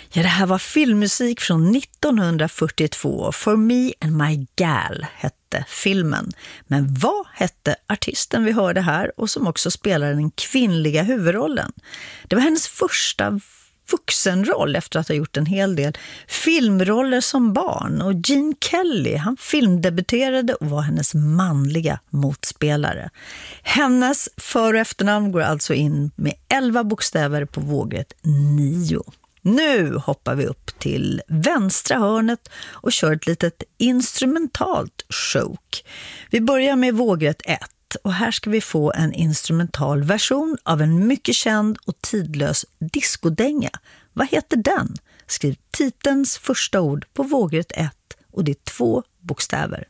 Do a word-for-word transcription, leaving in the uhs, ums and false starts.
Ja, det här var filmmusik från nittonhundrafyrtiotvå. For Me and My Gal hette filmen. Men vad hette artisten vi hörde här och som också spelar den kvinnliga huvudrollen? Det var hennes första vuxenroll efter att ha gjort en hel del filmroller som barn. Och Gene Kelly, han filmdebuterade och var hennes manliga motspelare. Hennes för- och efternamn går alltså in med elva bokstäver på vågrätt nio. Nu hoppar vi upp till vänstra hörnet och kör ett litet instrumentalt choke. Vi börjar med vågrätt ett och här ska vi få en instrumental version av en mycket känd och tidlös diskodänga. Vad heter den? Skriv titelns första ord på vågrätt ett och det är två bokstäver.